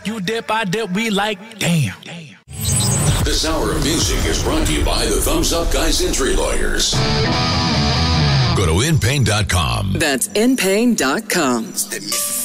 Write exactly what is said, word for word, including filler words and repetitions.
You dip, I dip, we like, damn. This hour of music is brought to you by the Thumbs Up Guys Injury Lawyers. Go to in pain dot com. That's in pain dot com.